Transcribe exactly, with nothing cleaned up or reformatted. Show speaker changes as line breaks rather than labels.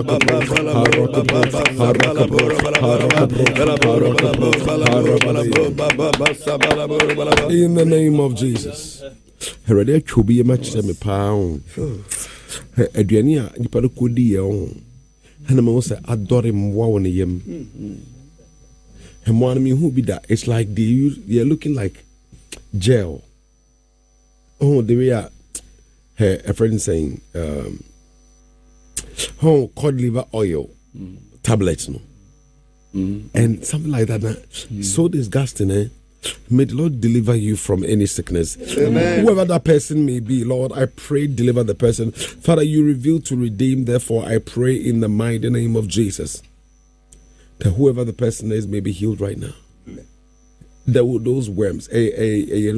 In the name of Jesus. Already to be a match me pound. Adriania, you put a good deal. And I'm also adore him wow yem. And one of me who be that it's like they they're looking like gel. Oh, the way a friend saying um oh cod liver oil mm. tablets no mm. and something like that. Mm. So disgusting, eh? May the Lord deliver you from any sickness. Amen. Whoever that person may be, Lord, I pray deliver the person. Father, you reveal to redeem. Therefore, I pray in the mighty name of Jesus that whoever the person is may be healed right now. That those worms, a a a